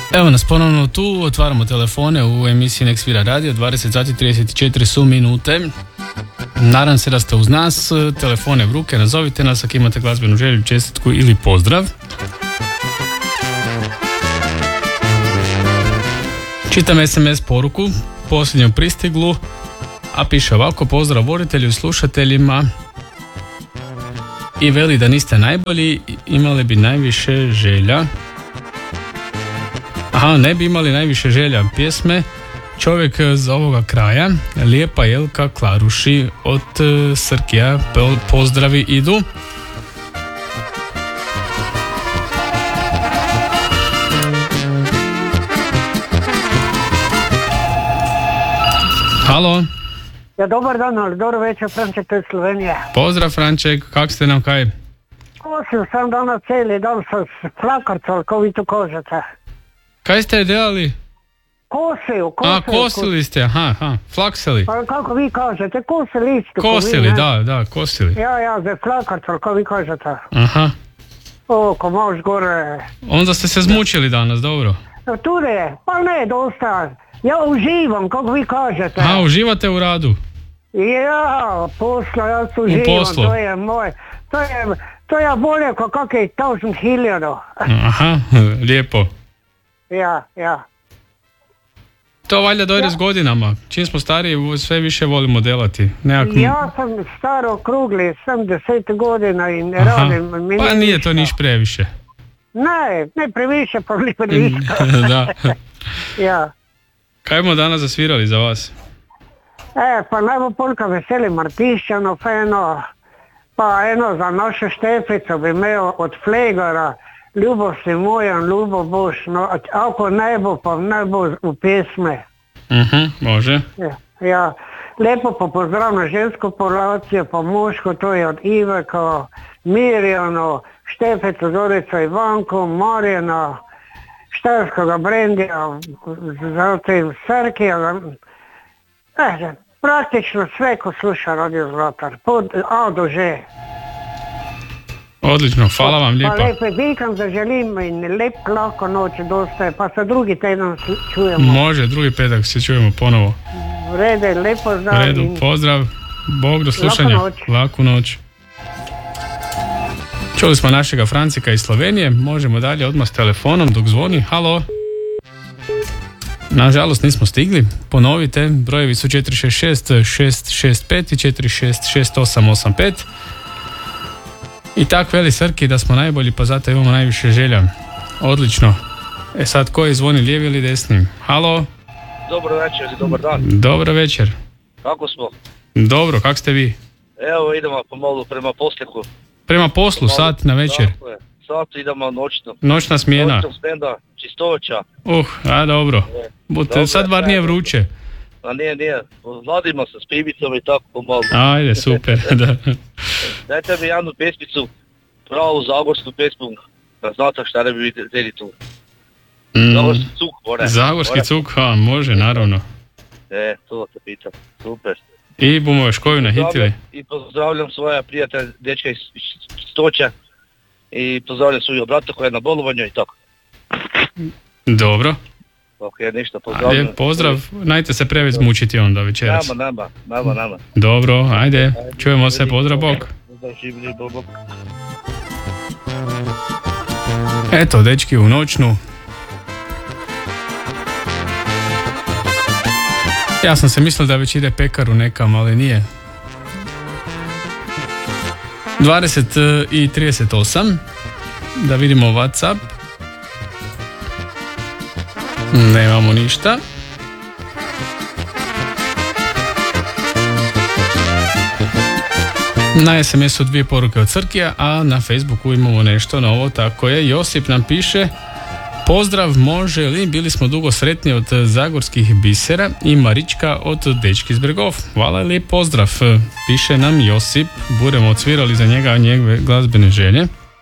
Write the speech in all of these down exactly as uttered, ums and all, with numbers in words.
Evo nas ponovno tu, otvaramo telefone u emisiji Nek svira radio, dvadeset sati trideset četiri su minute. Nadam se da ste uz nas, telefone v ruke, nazovite nas ako imate glazbenu želju, čestitku ili pozdrav. Čitam es em es poruku, posljednju pristiglu, a piše ovako: pozdrav voditelju i slušateljima i veli da niste najbolji, imali bi najviše želja. Aha, ne bi imali najviše želja pjesme Čovjek z ovoga kraja, Lijepa Jelka Klaruši od Srkija, pozdravi idu. Halo. Ja, dobar dan, ali dobro večer, Franček, to je Slovenija. Pozdrav Franček, kak ste nam kaj? Kosil sam danas cijeli dan sa flakarcom, kao vi to kažete. Kaj ste delali? Kosil, kosil. A, kosili ste, aha, aha, flakseli. Pa kako vi kažete, kosili isto. Kosili, da, da, kosili. Ja, ja, za flakarcom, kao vi kažete. Aha. O, ko možeš gore. Onda ste se zmučili danas, dobro. Tu je, pa ne, dosta. Ja uživam, kako vi kažete. A, uživate u radu? Ja, posla, ja se uživam, poslu. To je moj, to je, to je bolje kao kakve tausend hiljada. Aha, lijepo. Ja, ja. To valjda dojde ja. s godinama. Čim smo stariji, sve više volimo delati. Nekak... Ja sam staro krugli, sedamdeset godina i ne Aha. radim. Pa nije ništa. To niš previše. Ne, ne previše, pa li previše. Da. Ja. Kaj bomo danas zasvirali za vas? E, pa najbolj polka Veseli Martišćano, pa eno, pa eno za naše Štefico bi imel od Flegara, Ljubo si moja, ljubo boš, no, ako ne bo, pa ne bo v pesme. Uh-huh, može. Ja, ja, lepo pa pozdrav na žensko populacijo, pa moško, to je od Iveka, Mirjano, Štefico, Zorica, Ivanko, Marjana, Štajerskega Brendija, zatim Srkija, eh, praktično sve ko sluša Radio Zlatar, pod A do Ž. Odlično, hvala vam lijepa. Pa lepe vikend zaželim in lep lahko noč dosta, pa se drugi teden čujemo. Može, drugi petak se čujemo ponovo. V redu, lep pozdrav. V redu, pozdrav, Bog do slušanja. Laku noć. Laku noć. Čuli smo našega Francika iz Slovenije, možemo dalje odmah s telefonom dok zvoni. Halo. Nažalost nismo stigli, ponovite, brojevi su četiri šest šest šest šest pet i četiri šest šest osam osam pet. I tak veli Srki da smo najbolji, pa zato imamo najviše želja. Odlično. E sad, koji zvoni, lijevi ili desni? Halo? Dobro večer, dobar dan. Dobro večer. Kako smo? Dobro, kak ste vi? Evo idemo pomalo prema poslijeku. Prema poslu, pomalo, sat na večer? Tako je, sat idemo noćno. Noćna smjena? Noćna smjena, čistoća. Uh, a dobro. E, But, dobro, sad bar nije vruće. A nije, nije. Vladimo se s pivicom i tako pomalo. Ajde, super, da. Dajte mi jednu pesmicu, pravu zagorsku pesmu, da znate šta ne bi vidjeli tu. Mm. Zagorski cuk, more. Zagorski more. cuk, ha, može, naravno. E, to te pitam, super. I bomo još koju nahitili? I pozdravljam svoje prijatelje, dečka iz Stoća. I pozdravljam svoju brata koja je na bolovanju i tako. Dobro. Ok, ništa, pozdravljam. Ajde, pozdrav, najte se preveć zmučiti onda večeras. Nama, nama, nama, nama. Dobro, ajde, čujemo se, pozdrav, bok. Pozdrav, življi, bok. Eto, dečki u noćnu. Ja sam se mislio da već ide pekaru nekam, ali nije. dvadeset i trideset osam. Da vidimo WhatsApp. Nemamo ništa. Na es em esu dvije poruke od Crkija, a na Facebooku imamo nešto novo, tako je. Josip nam piše: pozdrav, može li, bili smo dugo sretni od zagorskih bisera i Marička od dečki iz Bregov. Hvala, lijep pozdrav, piše nam Josip. Budemo odsvirali za njega njegove glazbene želje.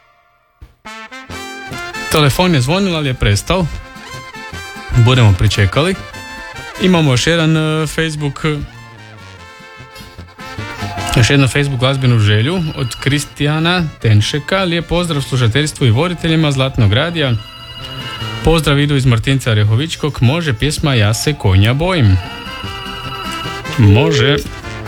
Telefon je zvonil, ali je prestao. Budemo pričekali. Imamo još jedan uh, Facebook Još jednu Facebook glazbenu želju od Kristijana Tenšeka. Lijep pozdrav slušateljstvu i voditeljima Zlatnog radija. Pozdrav idu iz Martinca Rehovičkog. Može pjesma Ja se konja bojim? Može.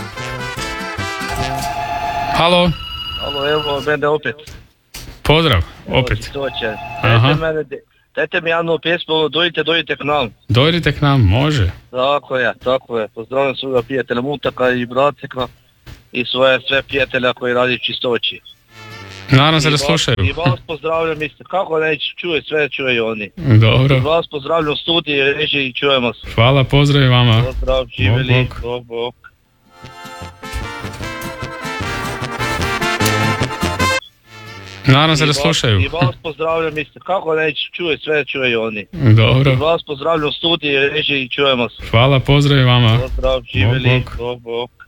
Halo. Halo, evo, mene opet. Pozdrav, opet. Čistoće. Aha. Dajte, mene, dajte mi jednu pjesmu, dojite, dojite k nam. Dojdite k nam, može. Tako je, tako je. Pozdravljam svoga prijatelja Mutaka i Bratika i svoje sve prijatelja koji radi čistoći. Nadam se I da vas, slušaju. I vas pozdravljam isto. Kako neće, čuje sve, čuje i oni. Dobro. I vas pozdravljam u studiji, reži i čujemo se. Hvala, pozdrav i vama. Pozdrav, živjeli. Bog, bog. Bog, bog. Nadam se I da vas- slušaju. I vas pozdravljam isto. Kako neće, čuje sve, čuje i oni. I Dobro. vas pozdravljam u studiji, reži i čujemo se. Hvala, pozdrav i vama. Pozdrav, živjeli. Bog, bog. Bog, bog.